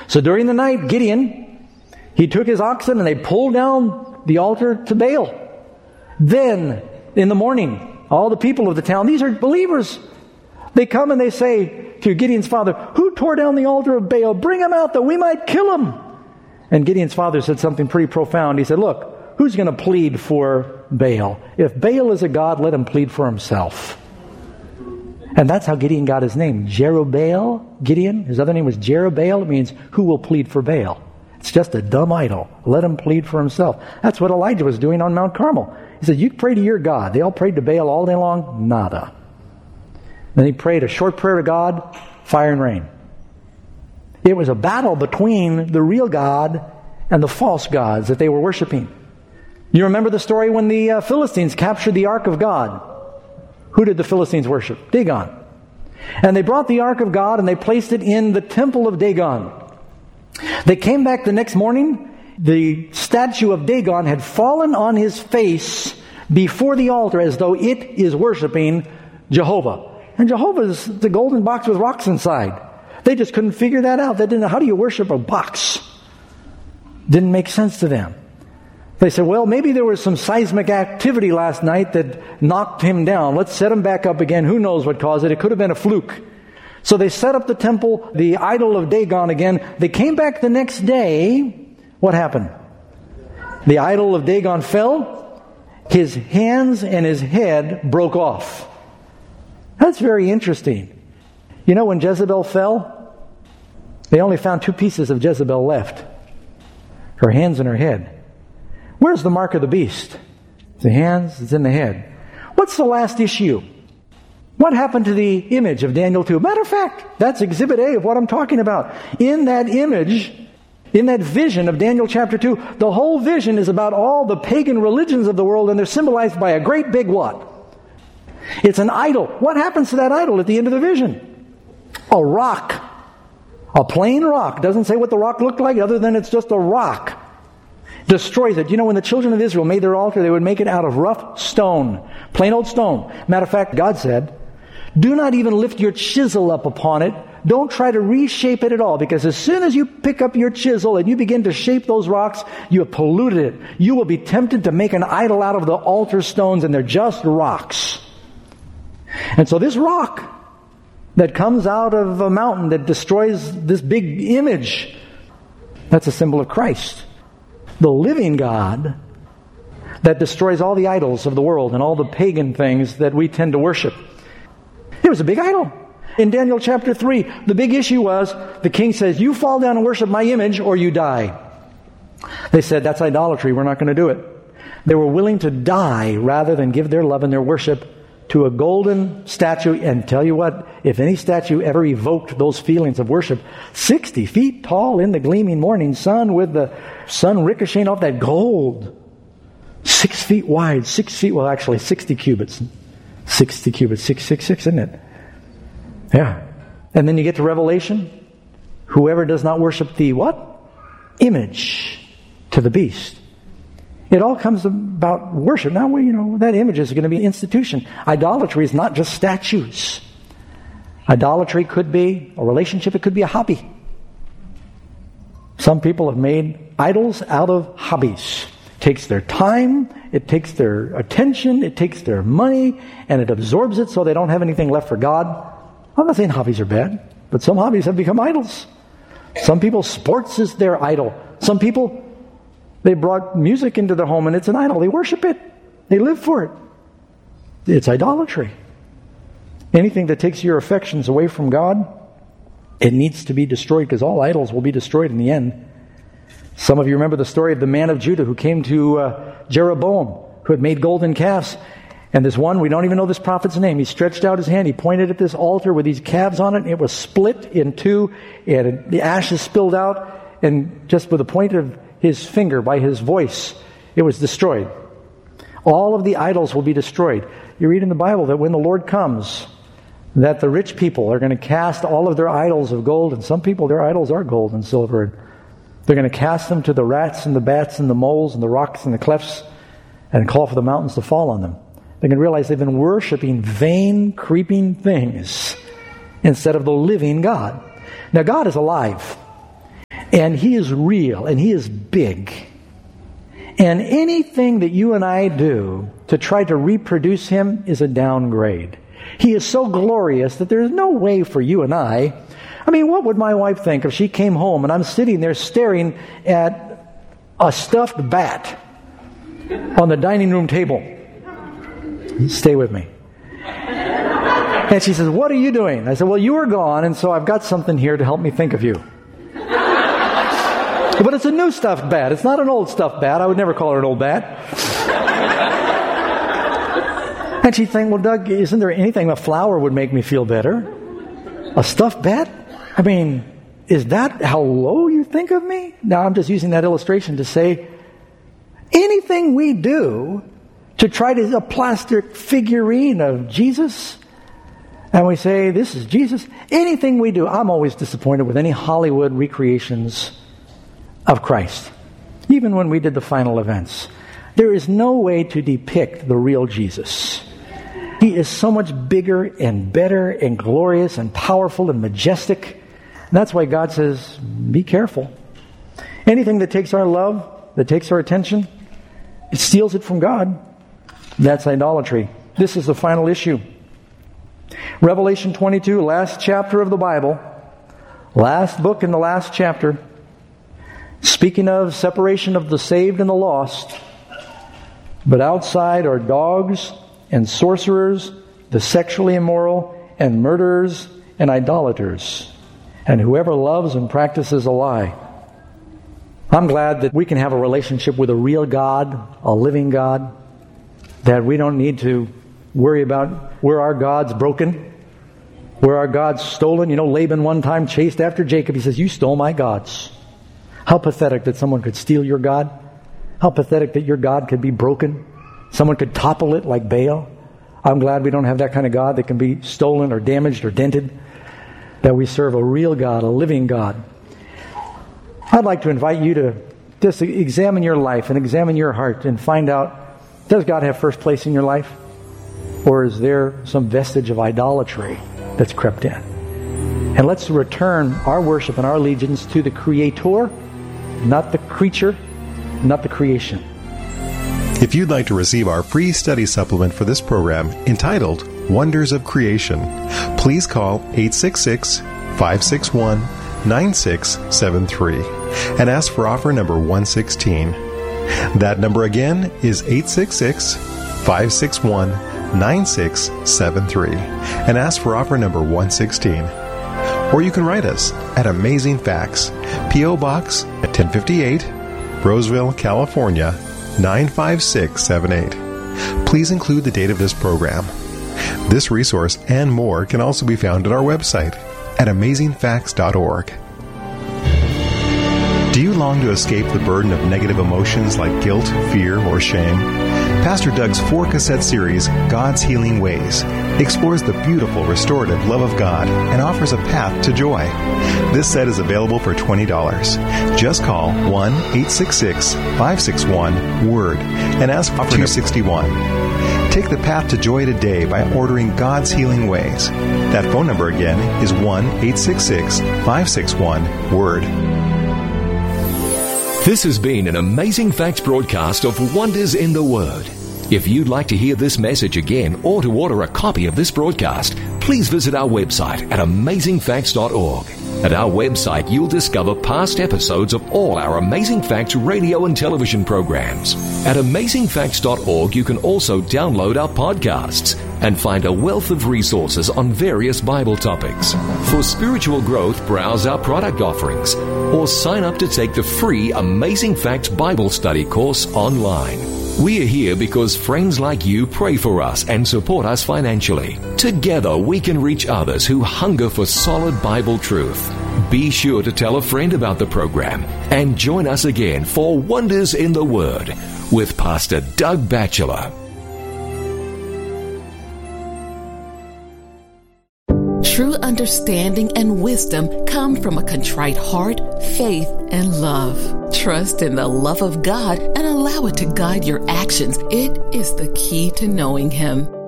So during the night, Gideon, he took his oxen and they pulled down the altar to Baal. Then, in the morning, all the people of the town, these are believers, they come and they say to Gideon's father, "Who tore down the altar of Baal? Bring him out that we might kill him." And Gideon's father said something pretty profound. He said, "Look, who's going to plead for Baal? If Baal is a god, let him plead for himself." And that's how Gideon got his name. Jerubbaal, Gideon. His other name was Jerubbaal. It means, who will plead for Baal? It's just a dumb idol. Let him plead for himself. That's what Elijah was doing on Mount Carmel. He said, you pray to your God. They all prayed to Baal all day long. Nada. Then he prayed a short prayer to God, fire and rain. It was a battle between the real God and the false gods that they were worshiping. You remember the story when the Philistines captured the Ark of God? Who did the Philistines worship? Dagon. And they brought the Ark of God and they placed it in the temple of Dagon. They came back the next morning. The statue of Dagon had fallen on his face before the altar as though it is worshiping Jehovah. And Jehovah is the golden box with rocks inside. They just couldn't figure that out. They didn't know, how do you worship a box? Didn't make sense to them. They said, well, maybe there was some seismic activity last night that knocked him down. Let's set him back up again. Who knows what caused it? It could have been a fluke. So they set up the temple, the idol of Dagon again. They came back the next day. What happened? The idol of Dagon fell. His hands and his head broke off. That's very interesting. You know, when Jezebel fell, they only found 2 pieces of Jezebel left. Her hands and her head. Where's the mark of the beast? The hands, it's in the head. What's the last issue? What happened to the image of Daniel 2? Matter of fact, that's Exhibit A of what I'm talking about. In that image, in that vision of Daniel chapter 2, the whole vision is about all the pagan religions of the world, and they're symbolized by a great big what? It's an idol. What happens to that idol at the end of the vision? A rock. A plain rock. Doesn't say what the rock looked like other than it's just a rock. Destroys it. You know, when the children of Israel made their altar, they would make it out of rough stone. Plain old stone. Matter of fact, God said, do not even lift your chisel up upon it. Don't try to reshape it at all, because as soon as you pick up your chisel and you begin to shape those rocks, you have polluted it. You will be tempted to make an idol out of the altar stones, and they're just rocks. And so this rock that comes out of a mountain that destroys this big image, that's a symbol of Christ. The living God that destroys all the idols of the world and all the pagan things that we tend to worship. It was a big idol. In Daniel chapter 3, the big issue was, the king says, you fall down and worship my image or you die. They said, that's idolatry, we're not going to do it. They were willing to die rather than give their love and their worship to a golden statue. And tell you what, if any statue ever evoked those feelings of worship, 60 feet tall in the gleaming morning sun with the sun ricocheting off that gold, 6 feet wide, 6 feet, well actually 60 cubits. 60 cubits, 666, isn't it? Yeah. And then you get to Revelation. Whoever does not worship the what? Image to the beast. It all comes about worship. Now, that image is going to be an institution. Idolatry is not just statues. Idolatry could be a relationship. It could be a hobby. Some people have made idols out of hobbies. It takes their time, it takes their attention, it takes their money, and it absorbs it so they don't have anything left for God. I'm not saying hobbies are bad, but some hobbies have become idols. Some people, sports is their idol. Some people, they brought music into their home and it's an idol. They worship it. They live for it. It's idolatry. Anything that takes your affections away from God, it needs to be destroyed, because all idols will be destroyed in the end. Some of you remember the story of the man of Judah who came to Jeroboam, who had made golden calves. And this one, we don't even know this prophet's name, he stretched out his hand, he pointed at this altar with these calves on it, and it was split in two, and the ashes spilled out, and just with the point of his finger, by his voice, it was destroyed. All of the idols will be destroyed. You read in the Bible that when the Lord comes, that the rich people are going to cast all of their idols of gold, and some people, their idols are gold and silver. They're going to cast them to the rats and the bats and the moles and the rocks and the clefts, and call for the mountains to fall on them. They're going to realize they've been worshiping vain, creeping things instead of the living God. Now, God is alive. And He is real, and He is big. And anything that you and I do to try to reproduce Him is a downgrade. He is so glorious that there is no way for you and I mean, what would my wife think if she came home and I'm sitting there staring at a stuffed bat on the dining room table? Stay with me. And she says, "What are you doing?" I said, "Well, you were gone, and so I've got something here to help me think of you." But it's a new stuffed bat. It's not an old stuffed bat. I would never call her an old bat. And she'd think, "Well, Doug, isn't there anything a flower would make me feel better? A stuffed bat? I mean, is that how low you think of me?" Now, I'm just using that illustration to say, anything we do to try to a plastic figurine of Jesus, and we say, "This is Jesus," anything we do, I'm always disappointed with any Hollywood recreations of Christ. Even when we did the final events, there is no way to depict the real Jesus. He is so much bigger and better and glorious and powerful and majestic. And that's why God says, be careful. Anything that takes our love, that takes our attention, it steals it from God. That's idolatry. This is the final issue. Revelation 22, last chapter of the Bible, last book in the last chapter, speaking of separation of the saved and the lost. But outside are dogs and sorcerers, the sexually immoral, and murderers and idolaters, and whoever loves and practices a lie. I'm glad that we can have a relationship with a real God, a living God, that we don't need to worry about where our God's broken, where our God's stolen. You know, Laban one time chased after Jacob. He says, "You stole my gods." How pathetic that someone could steal your God. How pathetic that your God could be broken. Someone could topple it like Baal. I'm glad we don't have that kind of God that can be stolen or damaged or dented. That we serve a real God, a living God. I'd like to invite you to just examine your life and examine your heart and find out, does God have first place in your life? Or is there some vestige of idolatry that's crept in? And let's return our worship and our allegiance to the Creator, not the creature, not the creation. If you'd like to receive our free study supplement for this program entitled Wonders of Creation, please call 866-561-9673 and ask for offer number 116. That number again is 866-561-9673 and ask for offer number 116. Or you can write us at Amazing Facts, P.O. Box 1058, Roseville, California, 95678. Please include the date of this program. This resource and more can also be found at our website at amazingfacts.org. Do you long to escape the burden of negative emotions like guilt, fear, or shame? Pastor Doug's 4-cassette series, God's Healing Ways, explores the beautiful, restorative love of God and offers a path to joy. This set is available for $20. Just call 1-866-561-WORD and ask for 261. Take the path to joy today by ordering God's Healing Ways. That phone number again is 1-866-561-WORD. This has been an Amazing Facts broadcast of Wonders in the Word. If you'd like to hear this message again or to order a copy of this broadcast, please visit our website at amazingfacts.org. At our website, you'll discover past episodes of all our Amazing Facts radio and television programs. At amazingfacts.org, you can also download our podcasts and find a wealth of resources on various Bible topics. For spiritual growth, browse our product offerings or sign up to take the free Amazing Facts Bible Study course online. We are here because friends like you pray for us and support us financially. Together, we can reach others who hunger for solid Bible truth. Be sure to tell a friend about the program and join us again for Wonders in the Word with Pastor Doug Batchelor. True understanding and wisdom come from a contrite heart, faith, and love. Trust in the love of God and allow it to guide your actions. It is the key to knowing Him.